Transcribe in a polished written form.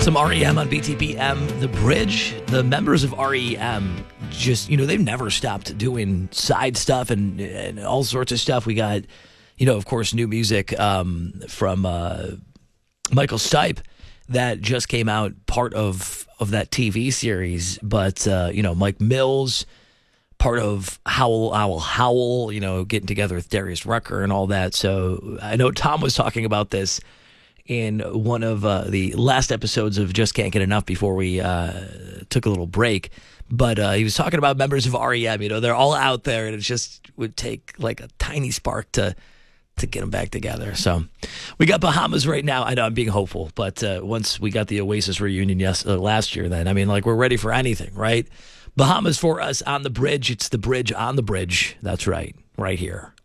Some REM on BTPM. The Bridge, the members of REM just, they've never stopped doing side stuff and all sorts of stuff. We got, of course, new music from Michael Stipe that just came out, part of that TV series. But, Mike Mills, part of Howl Owl Howl, getting together with Darius Rucker and all that. So I know Tom was talking about this in one of the last episodes of Just Can't Get Enough before we took a little break. But he was talking about members of REM. They're all out there, and it just would take like a tiny spark to get them back together. So we got Bahamas right now. I know I'm being hopeful, but once we got the Oasis reunion last year, then, we're ready for anything, right? Bahamas for us on The Bridge. It's The Bridge on The Bridge. That's right here.